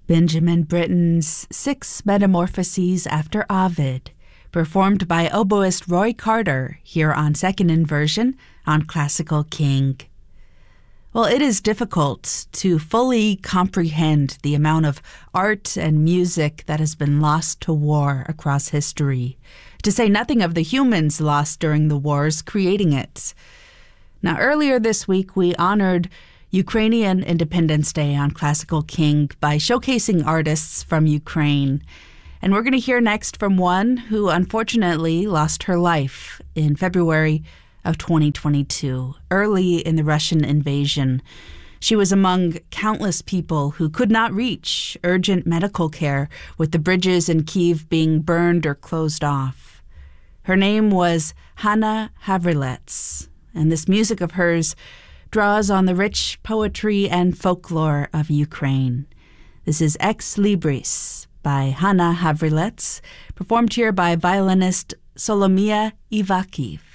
Benjamin Britten's Six Metamorphoses After Ovid, performed by oboist Roy Carter here on Second Inversion on Classical King. Well, it is difficult to fully comprehend the amount of art and music that has been lost to war across history, to say nothing of the humans lost during the wars creating it. Now, earlier this week, we honored Ukrainian Independence Day on Classical King by showcasing artists from Ukraine. And we're going to hear next from one who unfortunately lost her life in February of 2022, early in the Russian invasion. She was among countless people who could not reach urgent medical care with the bridges in Kyiv being burned or closed off. Her name was Hanna Havrilets, and this music of hers draws on the rich poetry and folklore of Ukraine. This is Ex Libris by Hanna Havrilets, performed here by violinist Solomia Ivakiv.